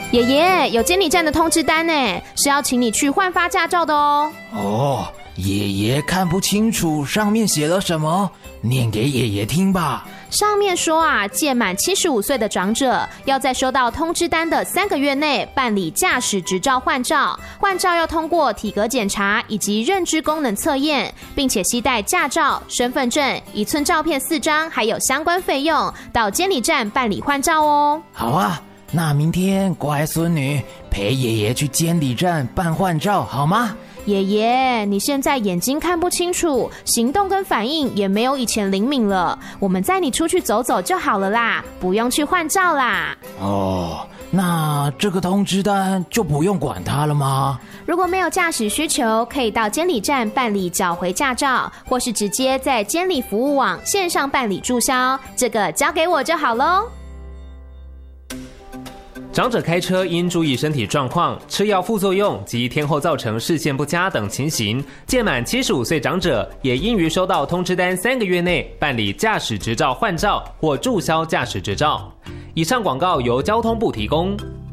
爷爷，有监理站的通知单呢，是要请你去换发驾照的哦。 哦，爷爷看不清楚上面写了什么，念给爷爷听吧。 上面说啊，届满75岁的长者要在收到通知单的3个月内办理驾驶执照换照，换照要通过体格检查以及认知功能测验，并且携带驾照、身份证、1寸照片4张，还有相关费用，到监理站办理换照哦。 好啊，那明天乖孙女陪爷爷去监理站办换照好吗？ 爷爷，你现在眼睛看不清楚，行动跟反应也没有以前灵敏了，我们载你出去走走就好了啦，不用去换照啦。 哦，那这个通知单就不用管它了吗？ 如果没有驾驶需求，可以到监理站办理缴回驾照，或是直接在监理服务网线上办理注销，这个交给我就好咯。 长者开车应注意身体状况、吃药副作用及天后造成视线不佳等情形。届满75岁长者也应于收到通知单3个月内办理驾驶执照换照或注销驾驶执照。以上广告由交通部提供。